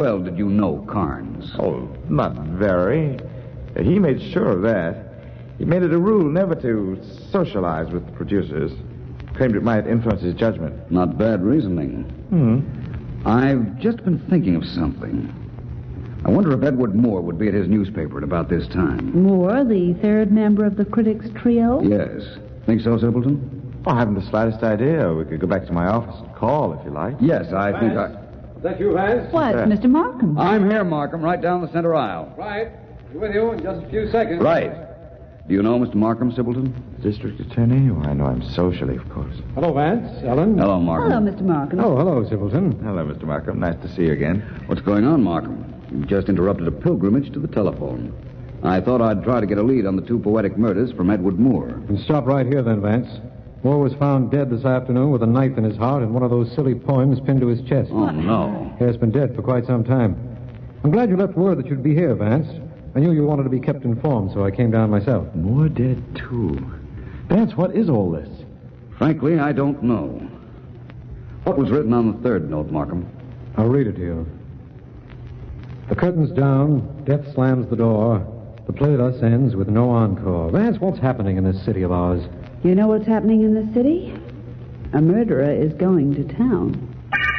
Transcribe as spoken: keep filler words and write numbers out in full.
Well, did you know Carnes? Oh, not very. He made sure of that. He made it a rule never to socialize with the producers. Claimed it might influence his judgment. Not bad reasoning. Hmm. I've just been thinking of something. I wonder if Edward Moore would be at his newspaper at about this time. Moore, the third member of the critics trio? Yes. Think so, Simpleton? Oh, I haven't the slightest idea. We could go back to my office and call if you like. Yes, I think I... Is that you, Vance? What, Yeah. Mister Markham? I'm here, Markham, right down the center aisle. Right. Be with you in just a few seconds. Right. Do you know Mister Markham, Simpleton? District attorney? Oh, I know him socially, of course. Hello, Vance. Ellen. Hello, Markham. Hello, Mister Markham. Oh, hello, Simpleton. Hello, Mister Markham. Nice to see you again. What's going on, Markham? You just interrupted a pilgrimage to the telephone. I thought I'd try to get a lead on the two poetic murders from Edward Moore. And stop right here, then, Vance. Moore was found dead this afternoon with a knife in his heart and one of those silly poems pinned to his chest. Oh, no. He has been dead for quite some time. I'm glad you left word that you'd be here, Vance. I knew you wanted to be kept informed, so I came down myself. Moore dead, too. Vance, what is all this? Frankly, I don't know. What was written on the third note, Markham? I'll read it to you. The curtain's down, death slams the door. The play thus ends with no encore. Vance, what's happening in this city of ours? You know what's happening in the city? A murderer is going to town.